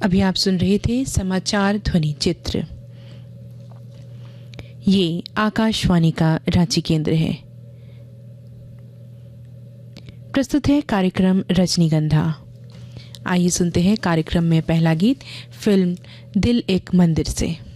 अभी आप सुन रहे थे समाचार ध्वनि चित्र। ये आकाशवाणी का रांची केंद्र है। प्रस्तुत है कार्यक्रम रजनीगंधा। आइए सुनते हैं कार्यक्रम में पहला गीत फिल्म दिल एक मंदिर से।